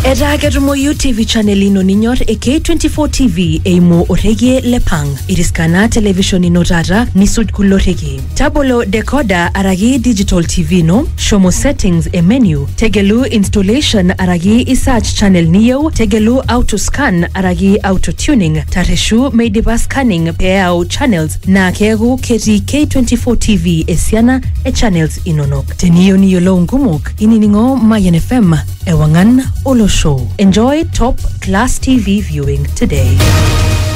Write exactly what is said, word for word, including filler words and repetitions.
Eraget mo U T V channel ino ninyor e K twenty-four T V e mo orege lepang. Iriskana television ino rara nisud kulorege. Tabolo decoder aragi digital T V no. Shomo settings e menu. Tegelu installation aragi isach channel niyo. Tegelu auto scan aragi auto tuning. Tareshu meidiba scanning peao channels na kegu keti K twenty-four T V esiana e channels inonok. Teniyo niyo lo ngumok ininingo Mayan F M e wangan olo show. Enjoy top class T V viewing today.